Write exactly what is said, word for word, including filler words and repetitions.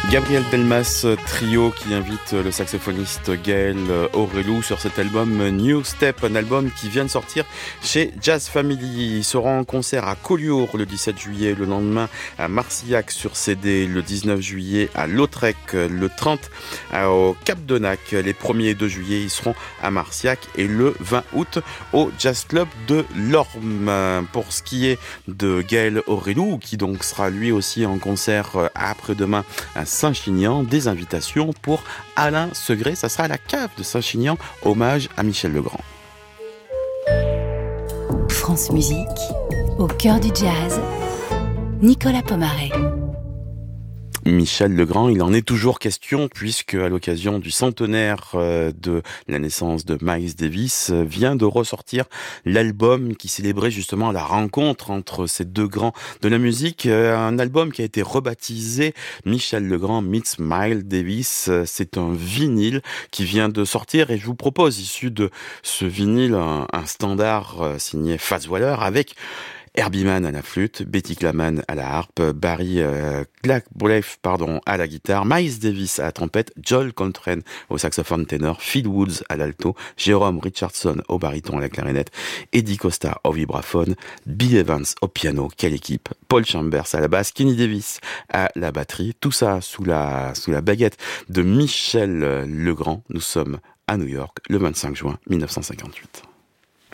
Gabriel Delmas Trio qui invite le saxophoniste Gaël Aurelou sur cet album New Step, un album qui vient de sortir chez Jazz Family. Il sera en concert à Collioure le dix-sept juillet, le lendemain à Marcillac sur C D, le dix-neuf juillet à Lautrec, le trente au Cap de Nac. Les premier et deux juillet, ils seront à Marcillac et le vingt août au Jazz Club de l'Orme. Pour ce qui est de Gaël Aurelou, qui donc sera lui aussi en concert après-demain à Saint-Chinian, des invitations pour Alain Segré. Ça sera à la cave de Saint-Chinian, hommage à Michel Legrand. France Musique, au cœur du jazz, Nicolas Pomaré. Michel Legrand, il en est toujours question puisque à l'occasion du centenaire de la naissance de Miles Davis vient de ressortir l'album qui célébrait justement la rencontre entre ces deux grands de la musique, un album qui a été rebaptisé Michel Legrand meets Miles Davis. C'est un vinyle qui vient de sortir et je vous propose, issu de ce vinyle, un, un standard signé Fats Waller avec Herbie Mann à la flûte, Betty Claman à la harpe, Barry euh, Blackleaf, pardon, à la guitare, Miles Davis à la trompette, Joel Coltrane au saxophone ténor, Phil Woods à l'alto, Jérôme Richardson au baryton à la clarinette, Eddie Costa au vibraphone, Bill Evans au piano, quelle équipe, Paul Chambers à la basse, Kenny Davis à la batterie, tout ça sous la, sous la baguette de Michel Legrand. Nous sommes à New York le vingt-cinq juin mille neuf cent cinquante-huit.